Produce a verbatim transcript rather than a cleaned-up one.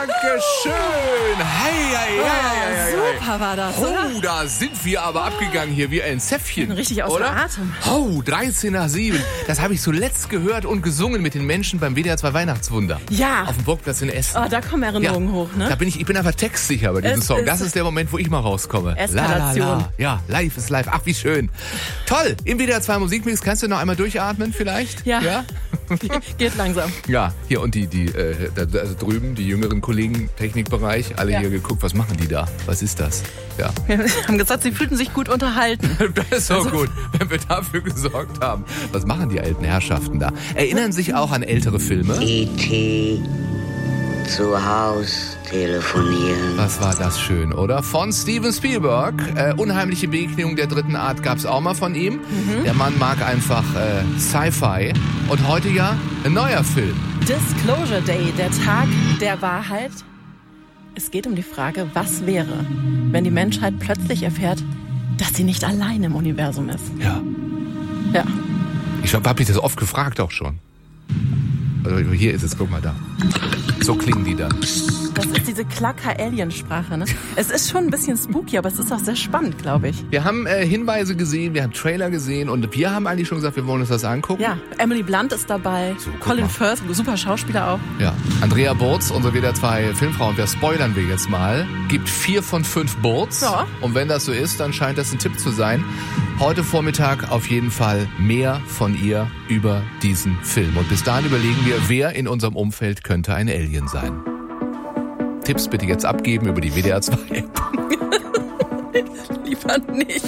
Dankeschön. Hey, hey, Oh, hey, hey, hey. super war das, Oh, oder? da sind wir aber abgegangen hier wie ein Zäpfchen. Richtig außer oder? Atem. Oh, dreizehn nach sieben. Das habe ich zuletzt gehört und gesungen mit den Menschen beim W D R zwei Weihnachtswunder. Ja. Auf dem Burgplatz in Essen. Oh, da kommen Erinnerungen Ja. hoch, ne? Da bin ich, ich bin aber textsicher bei diesem Es Song. ist Das ist der Moment, wo ich mal rauskomme. Eskalation. La, la, la. Ja, live ist live. Ach, wie schön. Toll. Im W D R zwei Musikmix. Kannst du noch einmal durchatmen vielleicht? Ja. Ja? Geht langsam. Ja, hier und die, die äh, da, also drüben, die jüngeren Kollegen, Technikbereich, alle Ja. hier geguckt, was machen die da? Was ist das? Ja. Wir haben gesagt, sie fühlten sich gut unterhalten. Das ist so gut, wenn wir dafür gesorgt haben. Was machen die alten Herrschaften da? Erinnern sich auch an ältere Filme? E T zu Haus telefonieren. Was war das schön, oder? Von Steven Spielberg. Äh, Unheimliche Begegnung der dritten Art gab's auch mal von ihm. Mhm. Der Mann mag einfach äh, Sci-Fi. Und heute ja ein neuer Film. Disclosure Day, der Tag der Wahrheit. Es geht um die Frage, was wäre, wenn die Menschheit plötzlich erfährt, dass sie nicht allein im Universum ist. Ja. Ja. Ich habe mich das oft gefragt auch schon. Also hier ist es, guck mal da. So klingen die dann. Das ist diese Klacker-Alien-Sprache, ne? Es ist schon ein bisschen spooky, aber es ist auch sehr spannend, glaube ich. Wir haben äh, Hinweise gesehen, wir haben Trailer gesehen und wir haben eigentlich schon gesagt, wir wollen uns das angucken. Ja, Emily Blunt ist dabei, So, guck Colin mal. Firth, super Schauspieler auch. Ja. Andrea Burz, unsere W D R zwei Filmfrau, und wir spoilern wir jetzt mal, gibt vier von fünf Burz. Ja. Und wenn das so ist, dann scheint das ein Tipp zu sein. Heute Vormittag auf jeden Fall mehr von ihr über diesen Film. Und bis dahin überlegen wir, wer in unserem Umfeld könnte ein Alien sein. Tipps bitte jetzt abgeben über die W D R zwei App. Lieber nicht.